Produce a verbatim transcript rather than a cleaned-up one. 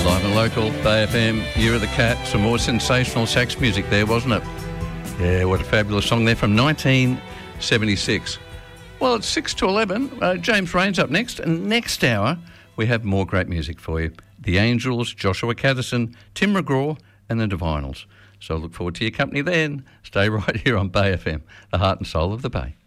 Live and local, Bay F M, Year of the Cat. Some more sensational sax music there, wasn't it? Yeah, what a fabulous song there from nineteen seventy-six. Well, it's six to eleven. Uh, James Rain's up next. And next hour, we have more great music for you. The Angels, Joshua Caddison, Tim McGraw and the Divinals. So I look forward to your company then. Stay right here on Bay F M, the heart and soul of the Bay.